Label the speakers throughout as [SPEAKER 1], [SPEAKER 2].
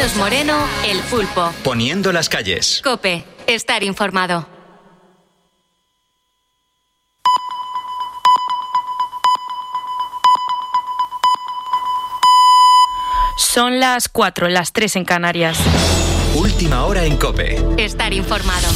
[SPEAKER 1] Carlos Moreno, El Pulpo.
[SPEAKER 2] Poniendo las calles.
[SPEAKER 1] COPE. Estar informado.
[SPEAKER 3] Son las 4, las 3 en Canarias.
[SPEAKER 2] Última hora en COPE.
[SPEAKER 1] Estar informado.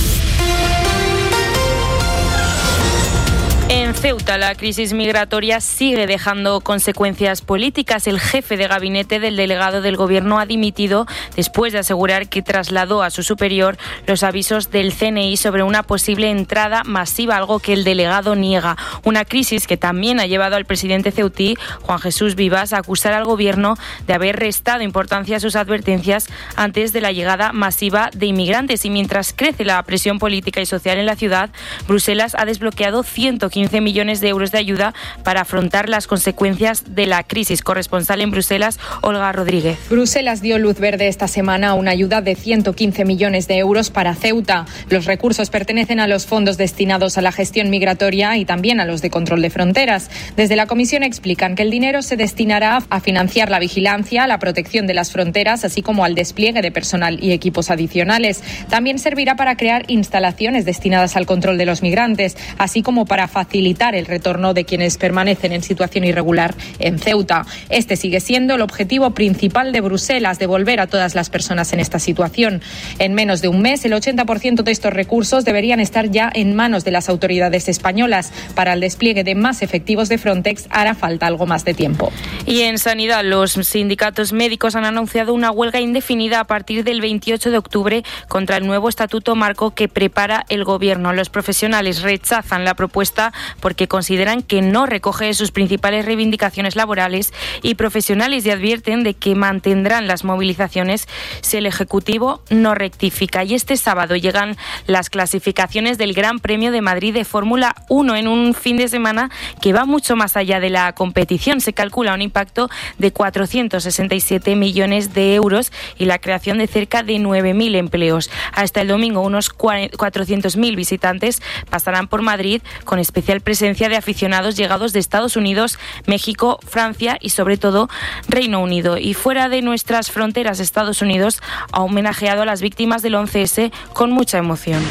[SPEAKER 3] En Ceuta, la crisis migratoria sigue dejando consecuencias políticas. El jefe de gabinete del delegado del Gobierno ha dimitido después de asegurar que trasladó a su superior los avisos del CNI sobre una posible entrada masiva, algo que el delegado niega. Una crisis que también ha llevado al presidente ceutí, Juan Jesús Vivas, a acusar al Gobierno de haber restado importancia a sus advertencias antes de la llegada masiva de inmigrantes. Y mientras crece la presión política y social en la ciudad, Bruselas ha desbloqueado 115 millones de euros de ayuda para afrontar las consecuencias de la crisis. Corresponsal en Bruselas, Olga Rodríguez.
[SPEAKER 4] Bruselas dio luz verde esta semana a una ayuda de 115 millones de euros para Ceuta. Los recursos pertenecen a los fondos destinados a la gestión migratoria y también a los de control de fronteras. Desde la Comisión explican que el dinero se destinará a financiar la vigilancia, la protección de las fronteras, así como al despliegue de personal y equipos adicionales. También servirá para crear instalaciones destinadas al control de los migrantes, así como para facilitar el retorno de quienes permanecen en situación irregular en Ceuta. Este sigue siendo el objetivo principal de Bruselas, devolver a todas las personas en esta situación. En menos de un mes, el 80% de estos recursos deberían estar ya en manos de las autoridades españolas. Para el despliegue de más efectivos de Frontex hará falta algo más de tiempo.
[SPEAKER 3] Y en sanidad, los sindicatos médicos han anunciado una huelga indefinida a partir del 28 de octubre contra el nuevo estatuto marco que prepara el Gobierno. Los profesionales rechazan la propuesta porque consideran que no recoge sus principales reivindicaciones laborales y profesionales y advierten de que mantendrán las movilizaciones si el Ejecutivo no rectifica. Y este sábado llegan las clasificaciones del Gran Premio de Madrid de Fórmula 1 en un fin de semana que va mucho más allá de la competición. Se calcula un impacto de 467 millones de euros y la creación de cerca de 9.000 empleos. Hasta el domingo unos 400.000 visitantes pasarán por Madrid con especial presencia de aficionados llegados de Estados Unidos, México, Francia y sobre todo Reino Unido. Y fuera de nuestras fronteras, Estados Unidos ha homenajeado a las víctimas del 11S con mucha emoción.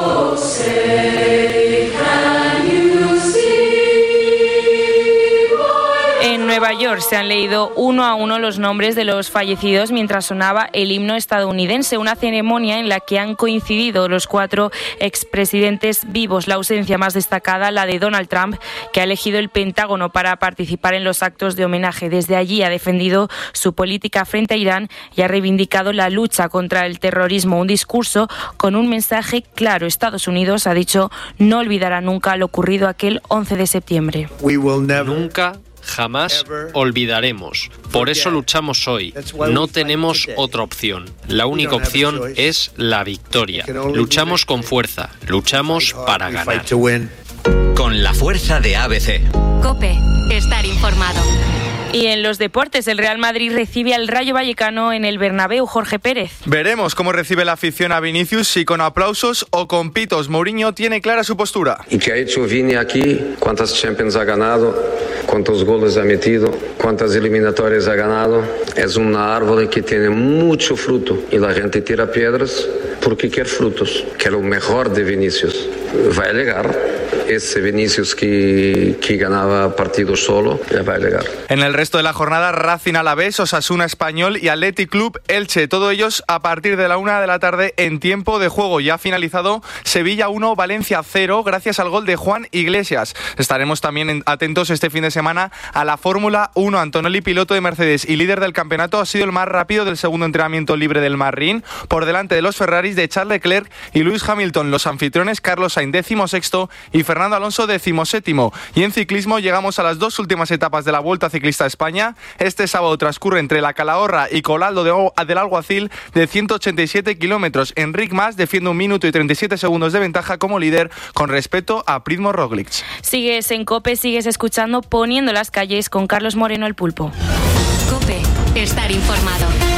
[SPEAKER 3] En Nueva York se han leído uno a uno los nombres de los fallecidos mientras sonaba el himno estadounidense, una ceremonia en la que han coincidido los 4 expresidentes vivos. La ausencia más destacada, la de Donald Trump, que ha elegido el Pentágono para participar en los actos de homenaje. Desde allí ha defendido su política frente a Irán y ha reivindicado la lucha contra el terrorismo. Un discurso con un mensaje claro. Estados Unidos, ha dicho, no olvidará nunca lo ocurrido aquel 11 de septiembre.
[SPEAKER 5] Nunca, jamás olvidaremos. Por eso luchamos hoy. No tenemos otra opción. La única opción es la victoria. Luchamos con fuerza. Luchamos para ganar.
[SPEAKER 2] Con la fuerza de ABC.
[SPEAKER 1] COPE. Estar informado.
[SPEAKER 3] Y en los deportes, el Real Madrid recibe al Rayo Vallecano en el Bernabéu. Jorge Pérez.
[SPEAKER 6] Veremos cómo recibe la afición a Vinicius, si con aplausos o con pitos. Mourinho tiene clara su postura.
[SPEAKER 7] ¿Y qué ha hecho Vini aquí? ¿Cuántas Champions ha ganado? ¿Cuántos goles ha metido? ¿Cuántas eliminatorias ha ganado? Es un árbol que tiene mucho fruto y la gente tira piedras porque quiere frutos. Quiere lo mejor de Vinicius. Va a llegar. Ese Vinicius que ganaba partidos solo, ya va a llegar.
[SPEAKER 6] En el resto de la jornada, Racing Alavés, Osasuna Español y Athletic Club Elche. Todos ellos a partir de la 1 de la tarde en tiempo de juego. Ya ha finalizado Sevilla 1, Valencia 0, gracias al gol de Juan Iglesias. Estaremos también atentos este fin de semana a la Fórmula 1. Antonelli, piloto de Mercedes y líder del campeonato, ha sido el más rápido del segundo entrenamiento libre del Marrín, por delante de los Ferraris de Charles Leclerc y Lewis Hamilton. Los anfitriones, Carlos Sainz 16º y Fernando Alonso 17º. Y en ciclismo llegamos a las 2 últimas etapas de la Vuelta Ciclista a España. Este sábado transcurre entre la Calahorra y Colaldo del Alguacil de 187 kilómetros. Enric Mas defiende 1 minuto y 37 segundos de ventaja como líder con respecto a Primož Roglic.
[SPEAKER 3] Sigues en COPE, sigues escuchando Poniendo las calles con Carlos Moreno, el Pulpo.
[SPEAKER 1] COPE. Estar informado.